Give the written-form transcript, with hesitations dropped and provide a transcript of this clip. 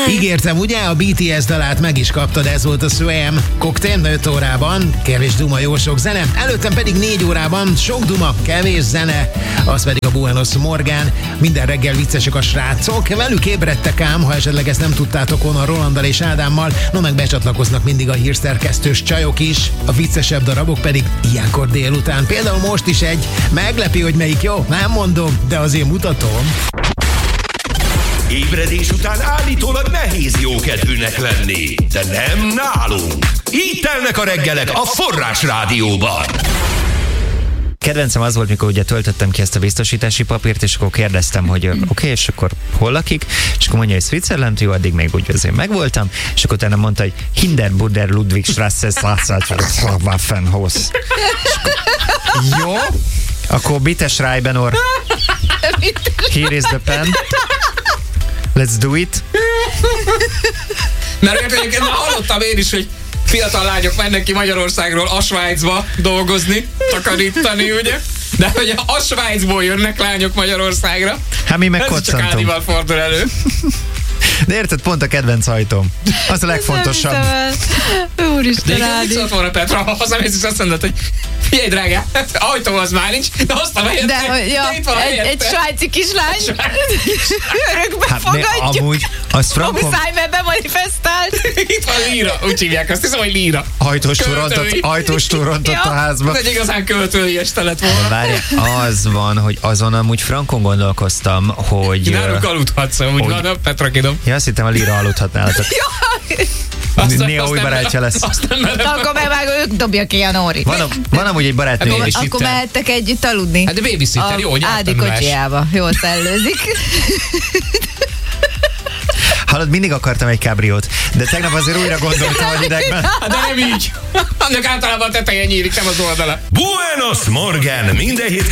Ígértem, ugye? A BTS dalát meg is kaptad, ez volt a Swam. Cocktail 5 órában, kevés duma, jó sok zene. Előttem pedig 4 órában, sok duma, kevés zene. Az pedig a Buenos Morgan. Minden reggel viccesek a srácok. Velük ébredtek ám, ha esetleg ezt nem tudtátok volna Rolanddal és Ádámmal. No, meg becsatlakoznak mindig a hírszerkesztős csajok is. A viccesebb darabok pedig ilyenkor délután. Például most is egy. Meglepi, hogy melyik jó? Nem mondom, de azért mutatom. Ébredés után állítólag nehéz jókedvűnek lenni, de nem nálunk. Így telnek a reggelek a Forrás Rádióban. Kedvencem az volt, mikor ugye töltöttem ki ezt a biztosítási papírt, és akkor kérdeztem, hogy oké, és akkor hol lakik? És akkor mondja, hogy Switzerland, jó, addig még úgy azért megvoltam, és akkor utána mondta, hogy Hindenburger Ludwigstrasse Waffenhaus. Jó, akkor bitte schreiben or here is the pen. Let's do it. Mert egyébként hallottam én is, hogy fiatal lányok mennek ki Magyarországról a Svájcba dolgozni, takarítani, ugye? De hogy a Svájcból jönnek lányok Magyarországra. Hát mi meg ez csak Ádival fordul elő. De érted, pont a kedvenc ajtóm. Az a legfontosabb. Úristen, Ádi. De itt van a Petra, ha hazamész, és azt mondod, hogy figyelj, drágám, ajtó az már nincs, de hoztam helyette. De ja, egy svájci kislány örökbe hát fogadjuk. Amúgy az frankon... Simon bemanifestált. Itt van Líra, úgy hívják, azt hiszem, hogy Líra. Ajtóstól rontott a házba. Ez egy igazán költői este lett volna. Várj, az van, hogy azon amúgy frankon gondolkoztam, hogy... Nálunk aludhatsz, úgy van a Petra kidom. Ja, azt hittem, a Líra aludhat nálatok. Néha új barátja lesz. Akkor meg ők dobja ki a Nóri. Van amúgy egy barátnő. Akkor mehettek együtt aludni. Hát de babysitter, jó, Ádi kocsijába. Jól szellőzik. Hallod, mindig akartam egy kábriót, de tegnap azért újra gondoltam a idegben. De nem így. Annak általában a teteje nyílik, nem az oldala. Buenos Morgan, minden hét